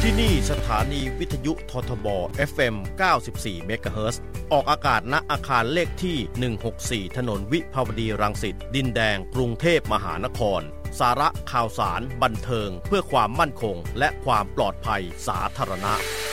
ที่นี่สถานีวิทยุททบ FM 94 เมกะเฮิรตซ์ออกอากาศณอาคารเลขที่ 164 ถนนวิภาวดีรังสิตดินแดงกรุงเทพมหานครสาระข่าวสารบันเทิงเพื่อความมั่นคงและความปลอดภัยสาธารณะ